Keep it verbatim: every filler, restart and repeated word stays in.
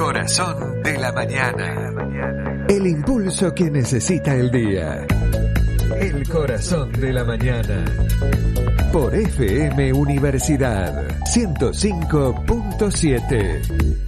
corazón de la mañana. El impulso que necesita el día. El corazón de la mañana. Por F M Universidad ciento cinco punto siete.